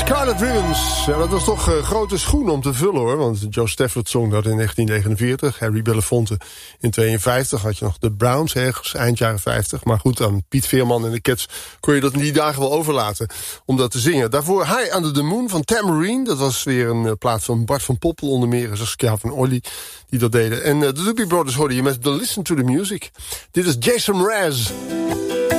Scarlet Ribbons. Ja, dat was toch grote schoen om te vullen, hoor. Want Joe Stafford zong dat in 1949. Harry Belafonte in 52. Had je nog de Browns ergens, eind jaren 50. Maar goed, aan Piet Veerman en de Cats kon je dat in die dagen wel overlaten om dat te zingen. Daarvoor High Under the Moon van Tamarine. Dat was weer een plaat van Bart van Poppel onder meer. En Saskia van Olly die dat deden. En de Doobie Brothers hoorde je met The Listen to the Music. Dit is Jason Mraz.